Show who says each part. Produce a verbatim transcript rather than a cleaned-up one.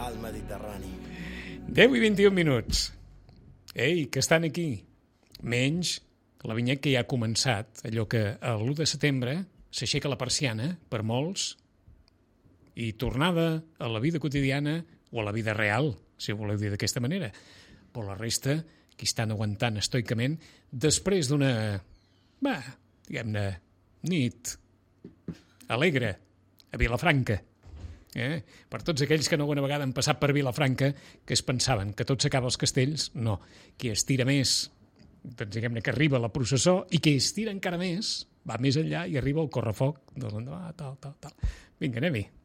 Speaker 1: al Mediterrani.
Speaker 2: deu i vint-i-un minuts. Ei, que estan aquí. Menys la vinyet que ja ha començat, allò que l'u de setembre s'aixeca la persiana per molts i tornada a la vida quotidiana o a la vida real, si ho voleu dir d'aquesta manera. Però la resta, qui estan aguantant estoicament, després d'una, va, diguem-ne, nit alegre a Vilafranca. Eh? Per tots aquells que no alguna vegada han passat per Vilafranca, que es pensaven que tot s'acaba als castells, no. Qui estira més, doncs diguem-ne que arriba a la processó, i qui estira encara més, va més enllà i arriba al correfoc. Doncs, ah, tal, tal, tal. Vinga, anem-hi.